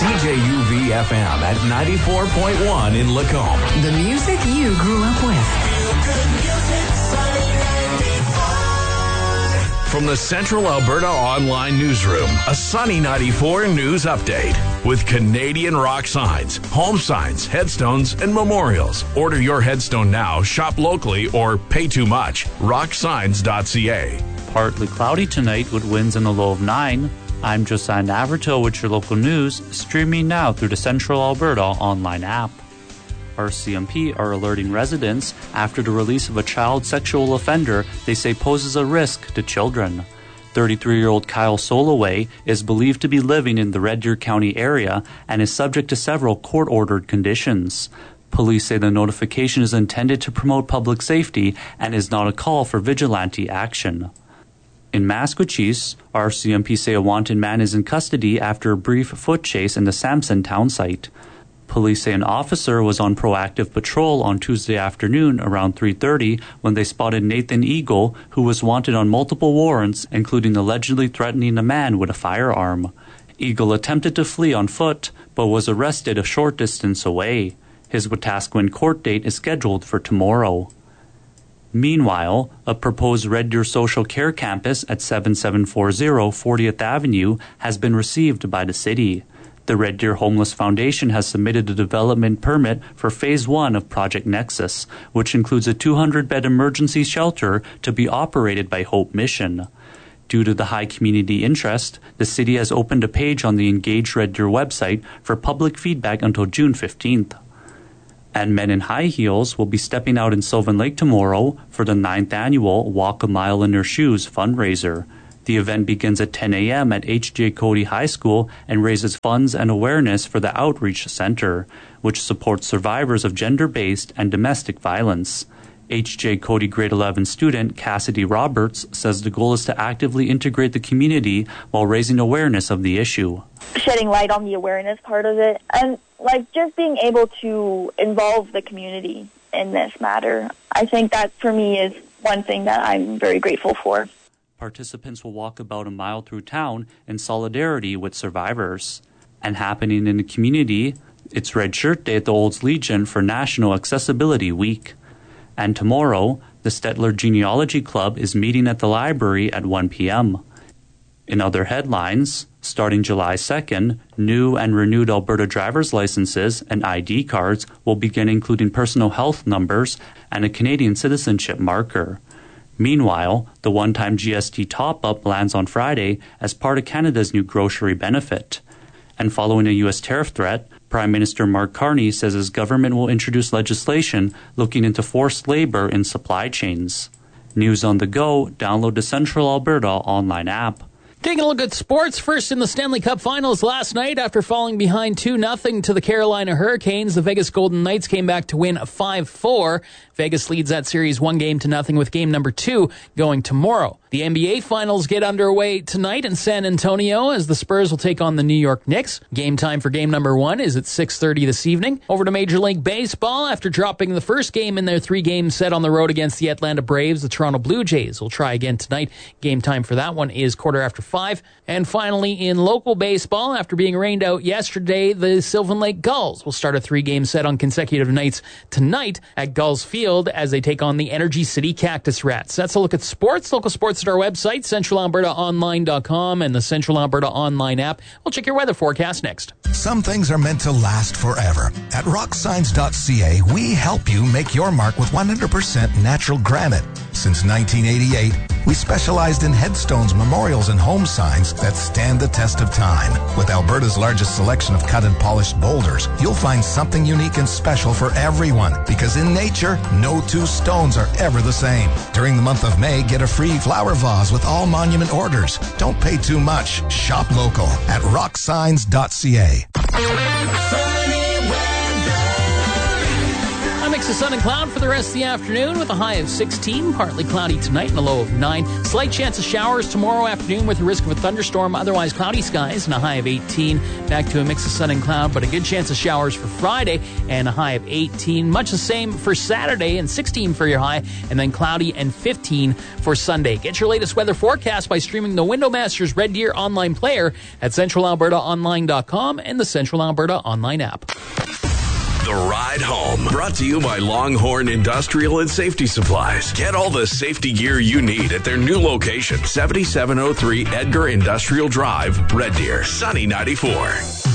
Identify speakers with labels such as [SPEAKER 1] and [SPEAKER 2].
[SPEAKER 1] CJUV FM at 94.1 in Lacombe.
[SPEAKER 2] The music you grew up with.
[SPEAKER 1] From the Central Alberta Online Newsroom, a Sunny 94 news update with Canadian rock signs, home signs, headstones, and memorials. Order your headstone now, shop locally, or pay too much. Rocksigns.ca.
[SPEAKER 3] Partly cloudy tonight with winds in the low of 9. I'm Josiah Navarto with your local news, streaming now through the Central Alberta online app. RCMP are alerting residents after the release of a child sexual offender they say poses a risk to children. 33-year-old Kyle Soloway is believed to be living in the Red Deer County area and is subject to several court-ordered conditions. Police say the notification is intended to promote public safety and is not a call for vigilante action. In Maskwacis, RCMP say a wanted man is in custody after a brief foot chase in the Samson town site. Police say an officer was on proactive patrol on Tuesday afternoon around 3:30 when they spotted Nathan Eagle, who was wanted on multiple warrants, including allegedly threatening a man with a firearm. Eagle attempted to flee on foot, but was arrested a short distance away. His Wetaskiwin court date is scheduled for tomorrow. Meanwhile, a proposed Red Deer Social Care Campus at 7740 40th Avenue has been received by the city. The Red Deer Homeless Foundation has submitted a development permit for Phase 1 of Project Nexus, which includes a 200-bed emergency shelter to be operated by Hope Mission. Due to the high community interest, the city has opened a page on the Engage Red Deer website for public feedback until June 15th. And Men in High Heels will be stepping out in Sylvan Lake tomorrow for the 9th annual Walk a Mile in Their Shoes fundraiser. The event begins at 10 a.m. at H.J. Cody High School and raises funds and awareness for the Outreach Center, which supports survivors of gender-based and domestic violence. H.J. Cody grade 11 student Cassidy Roberts says the goal is to actively integrate the community while raising awareness of the issue.
[SPEAKER 4] Shedding light on the awareness part of it, and just being able to involve the community in this matter. I think that for me is one thing that I'm very grateful for.
[SPEAKER 3] Participants will walk about a mile through town in solidarity with survivors. And happening in the community, it's Red Shirt Day at the Olds Legion for National Accessibility Week. And tomorrow, the Stettler Genealogy Club is meeting at the library at 1 p.m. In other headlines, starting July 2nd, new and renewed Alberta driver's licenses and ID cards will begin including personal health numbers and a Canadian citizenship marker. Meanwhile, the one-time GST top-up lands on Friday as part of Canada's new grocery benefit. And following a U.S. tariff threat, Prime Minister Mark Carney says his government will introduce legislation looking into forced labor in supply chains. News on the go, download the Central Alberta online app.
[SPEAKER 5] Taking a look at sports, first in the Stanley Cup Finals last night after falling behind 2-0 to the Carolina Hurricanes. The Vegas Golden Knights came back to win 5-4. Vegas leads that series 1-0 with game number 2 going tomorrow. The NBA Finals get underway tonight in San Antonio as the Spurs will take on the New York Knicks. Game time for game number 1 is at 6:30 this evening. Over to Major League Baseball. After dropping the first game in their 3-game set on the road against the Atlanta Braves, the Toronto Blue Jays will try again tonight. Game time for that one is 5:15. And finally, in local baseball, after being rained out yesterday, the Sylvan Lake Gulls will start a 3-game set on consecutive nights tonight at Gulls Field as they take on the Energy City Cactus Rats. That's a look at sports. Local sports at our website, centralalbertaonline.com, and the Central Alberta Online app. We'll check your weather forecast next.
[SPEAKER 6] Some things are meant to last forever. At rocksigns.ca, we help you make your mark with 100% natural granite. Since 1988, we specialized in headstones, memorials, and home signs that stand the test of time. With Alberta's largest selection of cut and polished boulders, you'll find something unique and special for everyone. Because in nature, no two stones are ever the same. During the month of May, get a free flower vase with all monument orders. Don't pay too much. Shop local at rocksigns.ca.
[SPEAKER 5] I'm Mix of sun and cloud for the rest of the afternoon with a high of 16. Partly cloudy tonight and a low of 9. Slight chance of showers tomorrow afternoon with a risk of a thunderstorm. Otherwise cloudy skies and a high of 18. Back to a mix of sun and cloud, but a good chance of showers for Friday and a high of 18. Much the same for Saturday and 16 for your high, and then cloudy and 15 for Sunday. Get your latest weather forecast by streaming the Windowmasters Red Deer online player at centralalbertaonline.com and the Central Alberta online app.
[SPEAKER 1] The Ride Home, brought to you by Longhorn Industrial and Safety Supplies. Get all the safety gear you need at their new location, 7703 Edgar Industrial Drive, Red Deer, Sunny 94.